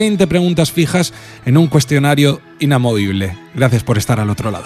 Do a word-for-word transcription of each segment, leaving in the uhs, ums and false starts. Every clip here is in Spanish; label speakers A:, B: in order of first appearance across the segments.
A: veinte preguntas fijas en un cuestionario inamovible. Gracias por estar al otro lado.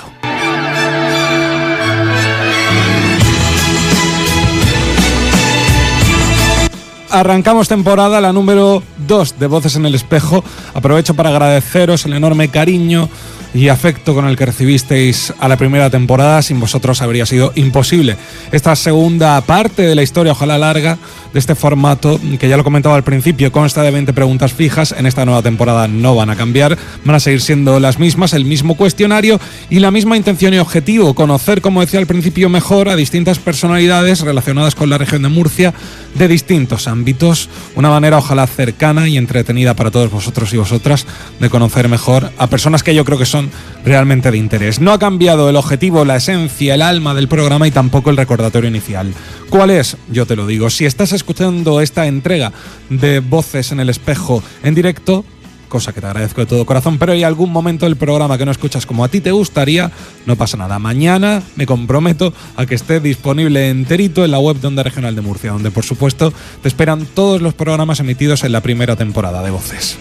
A: Arrancamos temporada, la número dos de Voces en el Espejo. Aprovecho para agradeceros el enorme cariño y afecto con el que recibisteis a la primera temporada. Sin vosotros habría sido imposible esta segunda parte de la historia, ojalá larga, de este formato, que ya lo comentaba al principio, consta de veinte preguntas fijas. En esta nueva temporada no van a cambiar, van a seguir siendo las mismas, el mismo cuestionario y la misma intención y objetivo: conocer, como decía al principio, mejor a distintas personalidades relacionadas con la región de Murcia de distintos ámbitos. Una manera ojalá cercana y entretenida para todos vosotros y vosotras de conocer mejor a personas que yo creo que son realmente de interés. No ha cambiado el objetivo, la esencia, el alma del programa y tampoco el recordatorio inicial. ¿Cuál es? Yo te lo digo. Si estás escuchando esta entrega de Voces en el Espejo en directo, cosa que te agradezco de todo corazón, pero hay algún momento del programa que no escuchas como a ti te gustaría, no pasa nada. Mañana me comprometo a que esté disponible enterito en la web de Onda Regional de Murcia, donde por supuesto te esperan todos los programas emitidos en la primera temporada de Voces.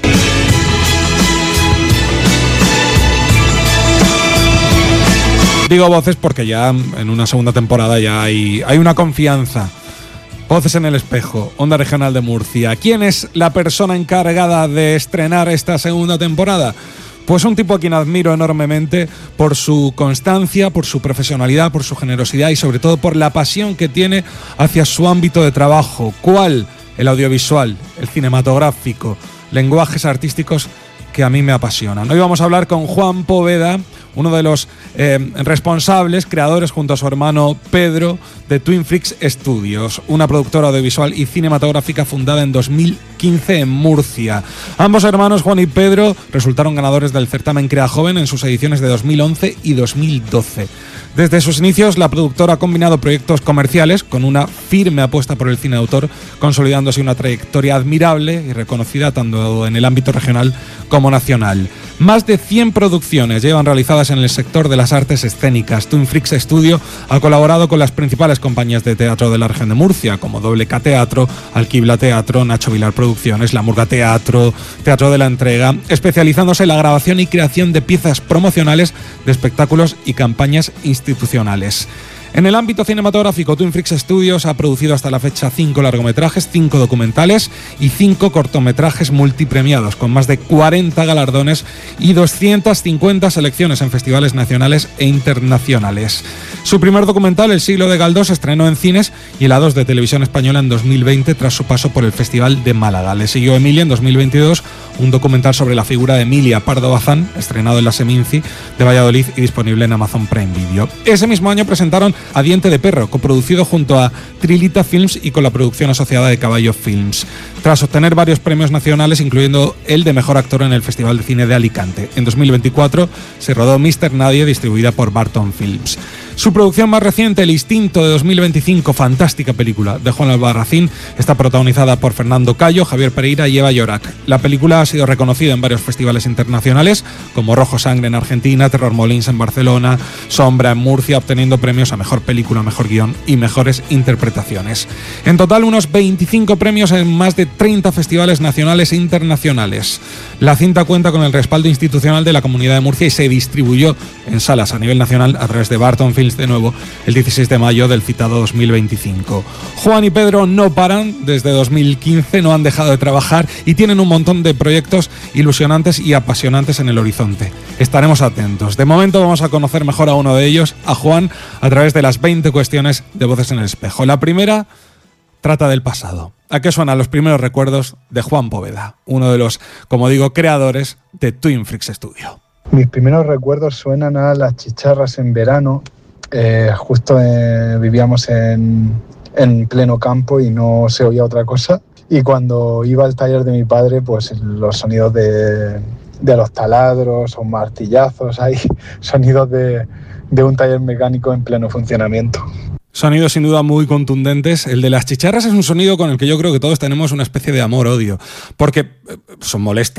A: Digo Voces porque ya en una segunda temporada ya hay, hay una confianza. Voces en el Espejo, Onda Regional de Murcia. ¿Quién es la persona encargada de estrenar esta segunda temporada? Pues un tipo a quien admiro enormemente por su constancia, por su profesionalidad, por su generosidad y sobre todo por la pasión que tiene hacia su ámbito de trabajo. ¿Cuál? El audiovisual, el cinematográfico, lenguajes artísticos que a mí me apasionan. Hoy vamos a hablar con Juan Poveda, uno de los eh, responsables, creadores junto a su hermano Pedro, de Twin Freaks Studios, una productora audiovisual y cinematográfica fundada en dos mil quince en Murcia. Ambos hermanos, Juan y Pedro, resultaron ganadores del certamen Crea Joven en sus ediciones de dos mil once y dos mil doce. Desde sus inicios, la productora ha combinado proyectos comerciales con una firme apuesta por el cine de autor, consolidándose una trayectoria admirable y reconocida tanto en el ámbito regional como nacional. Más de cien producciones llevan realizadas en el sector de las artes escénicas. Twin Freaks Studio ha colaborado con las principales compañías de teatro de la región de Murcia, como Doble K Teatro, Alquibla Teatro, Nacho Vilar Producciones, La Murga Teatro, Teatro de la Entrega, especializándose en la grabación y creación de piezas promocionales de espectáculos y campañas institucionales. En el ámbito cinematográfico, Twin Freaks Studios ha producido hasta la fecha cinco largometrajes, cinco documentales y cinco cortometrajes multipremiados, con más de cuarenta galardones y doscientas cincuenta selecciones en festivales nacionales e internacionales. Su primer documental, El siglo de Galdós, se estrenó en cines y en la dos de Televisión Española en dos mil veinte tras su paso por el Festival de Málaga. Le siguió Emilia en dos mil veintidós, un documental sobre la figura de Emilia Pardo Bazán, estrenado en la Seminci de Valladolid y disponible en Amazon Prime Video. Ese mismo año presentaron A Diente de Perro, coproducido junto a Trilita Films y con la producción asociada de Caballo Films, tras obtener varios premios nacionales, incluyendo el de Mejor Actor en el Festival de Cine de Alicante. En dos mil veinticuatro se rodó míster Nadie, distribuida por Barton Films. Su producción más reciente, El Instinto, de dos mil veinticinco, fantástica película de Juan Albarracín, está protagonizada por Fernando Cayo, Javier Pereira y Eva Llorac. La película ha sido reconocida en varios festivales internacionales, como Rojo Sangre en Argentina, Terror Molins en Barcelona, Sombra en Murcia, obteniendo premios a Mejor Película, Mejor Guión y Mejores Interpretaciones. En total, unos veinticinco premios en más de treinta festivales nacionales e internacionales. La cinta cuenta con el respaldo institucional de la Comunidad de Murcia y se distribuyó en salas a nivel nacional a través de Barton Films de nuevo el dieciséis de mayo del citado dos mil veinticinco. Juan y Pedro no paran desde dos mil quince, no han dejado de trabajar y tienen un montón de proyectos ilusionantes y apasionantes en el horizonte. Estaremos atentos. De momento vamos a conocer mejor a uno de ellos, a Juan, a través de las veinte cuestiones de Voces en el Espejo. La primera trata del pasado. ¿A qué suenan los primeros recuerdos de Juan Poveda, uno de los, como digo, creadores de Twin Freaks Studio?
B: Mis primeros recuerdos suenan a las chicharras en verano. Eh, justo eh, vivíamos en, en pleno campo y no se oía otra cosa. Y cuando iba al taller de mi padre, pues los sonidos de, de los taladros o martillazos, hay sonidos de, de un taller mecánico en pleno funcionamiento.
A: Sonidos sin duda muy contundentes. El de las chicharras es un sonido con el que yo creo que todos tenemos una especie de amor-odio, porque son molestas.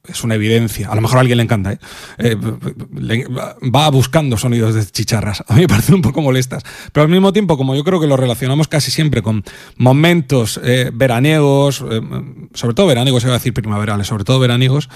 A: es una evidencia. A lo mejor a alguien le encanta, ¿eh? Eh, le, va buscando sonidos de chicharras. A mí me parecen un poco molestas. Pero al mismo tiempo, como yo creo que lo relacionamos casi siempre con momentos eh, veraniegos, eh, sobre todo veraniegos, iba a decir primaverales, sobre todo veraniegos,